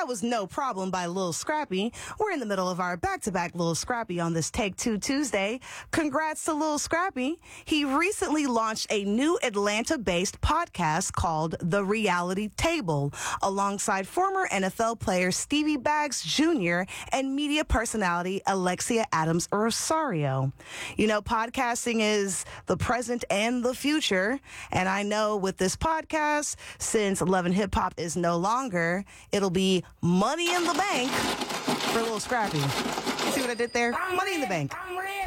That was No Problem by Lil Scrappy. We're in the middle of our back-to-back Lil Scrappy on this Take Two Tuesday. Congrats to Lil Scrappy. He recently launched a new Atlanta-based podcast called The Reality Table, alongside former NFL player Stevie Baggs Jr. and media personality Alexia Adams Rosario. You know, podcasting is the present and the future, and I know with this podcast, since Love and Hip Hop is no longer, it'll be money in the bank for Lil Scrappy. See what I did there? Money in the bank.